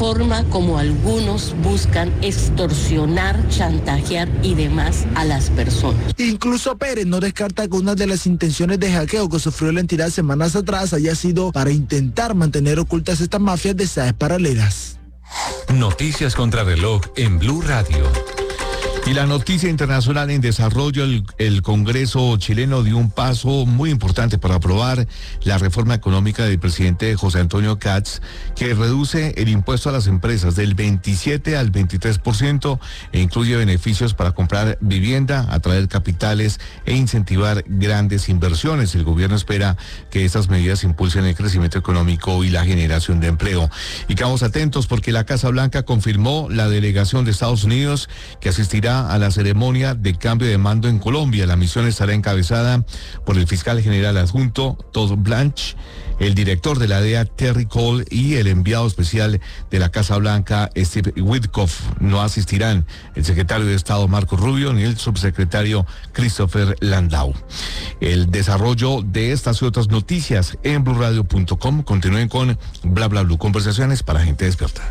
forma como algunos buscan extorsionar, chantajear y demás a las personas. Incluso Pérez no descarta que una de las intenciones de hackeo que sufrió la entidad semanas atrás haya sido para intentar mantener ocultas estas mafias de sedes paralelas. Noticias contra reloj en Blue Radio. Y la noticia internacional en desarrollo, el Congreso chileno dio un paso muy importante para aprobar la reforma económica del presidente José Antonio Kast, que reduce el impuesto a las empresas del 27 al 23% e incluye beneficios para comprar vivienda, atraer capitales e incentivar grandes inversiones. El gobierno espera que estas medidas impulsen el crecimiento económico y la generación de empleo. Y quedamos atentos porque la Casa Blanca confirmó la delegación de Estados Unidos que asistirá a la ceremonia de cambio de mando en Colombia. La misión estará encabezada por el fiscal general adjunto Todd Blanche, el director de la DEA Terry Cole y el enviado especial de la Casa Blanca Steve Witkoff. No asistirán el secretario de Estado Marco Rubio ni el subsecretario Christopher Landau. El desarrollo de estas y otras noticias en bluradio.com. Continúen con Bla Bla Blue, conversaciones para gente despierta.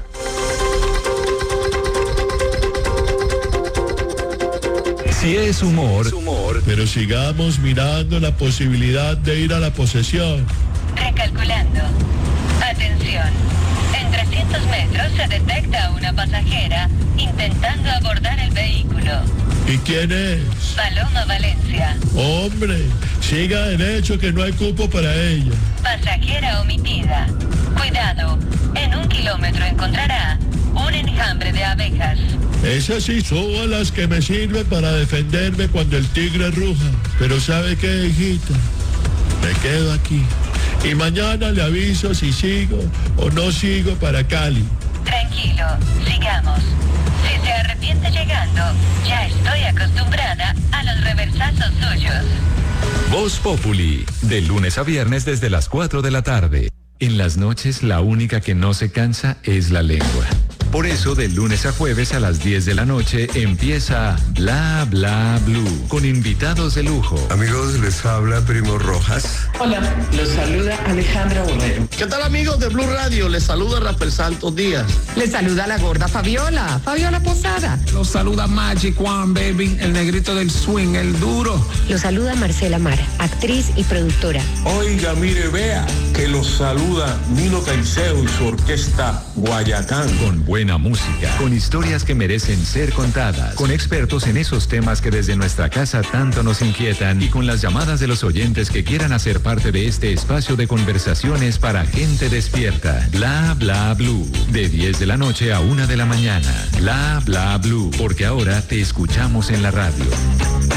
Si es humor, pero sigamos mirando la posibilidad de ir a la posesión. Recalculando. Atención. En 300 metros se detecta a una pasajera intentando abordar el vehículo. ¿Y quién es? Paloma Valencia. Hombre, siga derecho que no hay cupo para ella. Pasajera omitida. Cuidado. En 1 kilómetro encontrará un enjambre de abejas. Esas sí son las que me sirven para defenderme cuando el tigre ruja. Pero ¿sabe qué, hijita? Me quedo aquí. Y mañana le aviso si sigo o no sigo para Cali. Tranquilo, sigamos. Si se arrepiente llegando, ya estoy acostumbrada a los reversazos suyos. Voz Populi, de lunes a viernes desde las 4 de la tarde. En las noches la única que no se cansa es la lengua. Por eso, de lunes a jueves a las 10 de la noche empieza Bla Bla Blue, con invitados de lujo. Amigos, les habla Primo Rojas. Hola, los saluda Alejandra Borrero. ¿Qué tal, amigos de Blue Radio? Les saluda Rafael Santos Díaz. Les saluda la gorda Fabiola Posada. Los saluda Magic One, baby, el negrito del swing, el duro. Los saluda Marcela Mar, actriz y productora. Oiga, mire, vea, que los saluda Nino Caicedo y su orquesta Guayacán. Con buena música, con historias que merecen ser contadas, con expertos en esos temas que desde nuestra casa tanto nos inquietan y con las llamadas de los oyentes que quieran hacer parte de este espacio de conversaciones para gente despierta. Bla Bla Blue, de 10 de la noche a 1 de la mañana. Bla Bla Blue, porque ahora te escuchamos en la radio.